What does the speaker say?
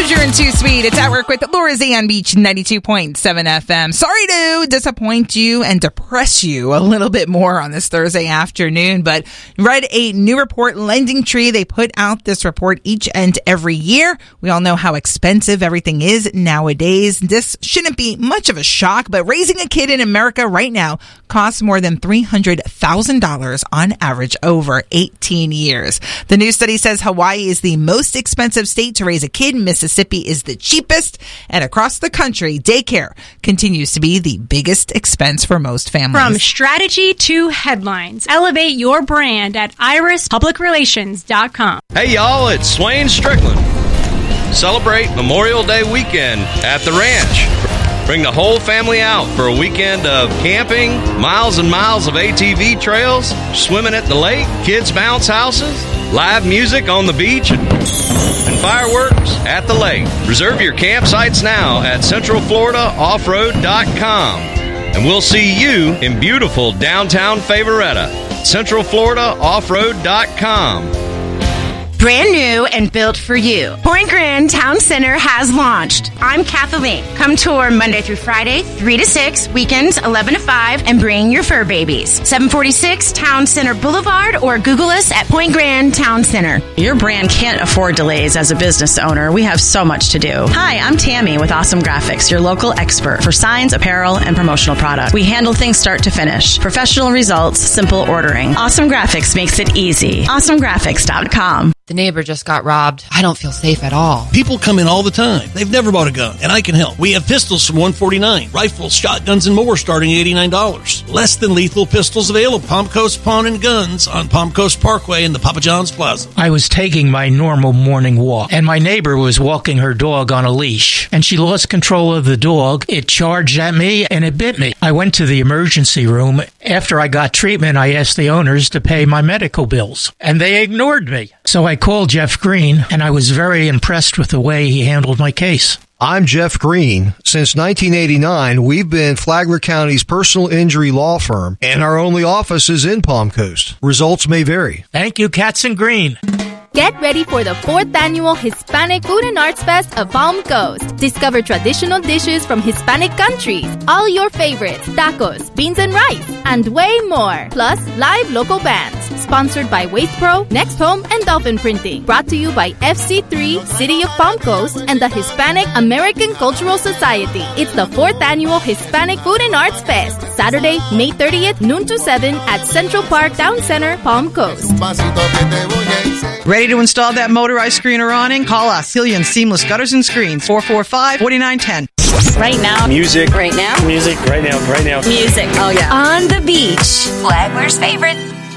Hoosier and Too Sweet. It's At Work with Laura Z on Beach 92.7 FM. Sorry to disappoint you and depress you a little bit more on this Thursday afternoon, but read a new report, Lending Tree. They put out this report each and every year. We all know how expensive everything is nowadays. This shouldn't be much of a shock, but raising a kid in America right now costs more than $300,000 on average over 18 years. The new study says Hawaii is the most expensive state to raise a kid. Mississippi is the cheapest, and across the country, daycare continues to be the biggest expense for most families. From strategy to headlines, elevate your brand at irispublicrelations.com. Hey y'all, it's Swain Strickland. Celebrate Memorial Day weekend at the ranch. Bring the whole family out for a weekend of camping, miles and miles of ATV trails, swimming at the lake, kids' bounce houses, live music on the beach, and fireworks at the lake. Reserve your campsites now at CentralFloridaOffroad.com. And we'll see you in beautiful downtown Favoretta. CentralFloridaOffroad.com. Brand new and built for you. Point Grand Town Center has launched. I'm Kathleen. Come tour Monday through Friday, 3 to 6, weekends 11 to 5, and bring your fur babies. 746 Town Center Boulevard, or Google us at Point Grand Town Center. Your brand can't afford delays as a business owner. We have so much to do. Hi, I'm Tammy with Awesome Graphics, your local expert for signs, apparel, and promotional products. We handle things start to finish. Professional results, simple ordering. Awesome Graphics makes it easy. AwesomeGraphics.com. The neighbor just got robbed. I don't feel safe at all. People come in all the time. They've never bought a gun, and I can help. We have pistols from $149, rifles, shotguns, and more starting at $89. Less than lethal pistols available. Palm Coast Pawn and Guns on Palm Coast Parkway in the Papa John's Plaza. I was taking my normal morning walk, and my neighbor was walking her dog on a leash, and she lost control of the dog. It charged at me, and it bit me. I went to the emergency room. After I got treatment, I asked the owners to pay my medical bills, and they ignored me. So I called Jeff Green, and I was very impressed with the way he handled my case. I'm Jeff Green. Since 1989, we've been Flagler County's personal injury law firm, and our only office is in Palm Coast. Results may vary. Thank you, Katzen Green. Get ready for the 4th annual Hispanic Food and Arts Fest of Palm Coast. Discover traditional dishes from Hispanic countries, all your favorites, tacos, beans and rice, and way more. Plus, live local bands. Sponsored by Waste Pro, Next Home, and Dolphin Printing. Brought to you by FC3, City of Palm Coast, and the Hispanic American Cultural Society. It's the 4th annual Hispanic Food and Arts Fest. Saturday, May 30th, noon to 7 at Central Park Town Center, Palm Coast. Ready to install that motorized screen or awning? Call us. Hillian Seamless Gutters and Screens, 445-4910. Right now. Music. Right now. Music. Right now. Right now. Music. Oh, yeah. On the beach. Flagler's favorite.